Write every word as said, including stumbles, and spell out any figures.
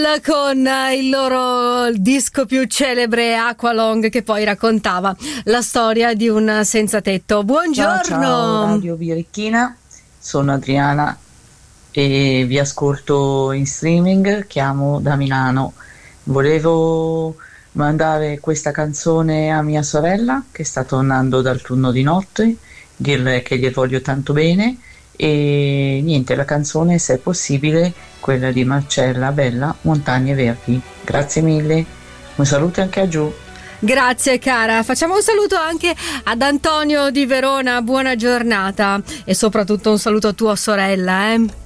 con il loro disco più celebre, Aqualong, che poi raccontava la storia di un senza tetto. Buongiorno. Ciao, ciao Radio Birichina, sono Adriana e vi ascolto in streaming, chiamo da Milano. Volevo mandare questa canzone a mia sorella che sta tornando dal turno di notte, dirle che gli voglio tanto bene e niente, la canzone, se è possibile, quella di Marcella Bella, Montagne Verdi. Grazie mille, un saluto anche a Giù. Grazie cara, facciamo un saluto anche ad Antonio di Verona, buona giornata e soprattutto un saluto a tua sorella, eh.